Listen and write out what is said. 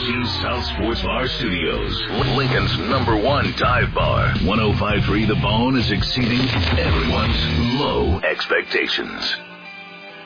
KC South Sports Bar Studios, Lincoln's #1 dive bar. 105.3 The Bone is exceeding everyone's low expectations.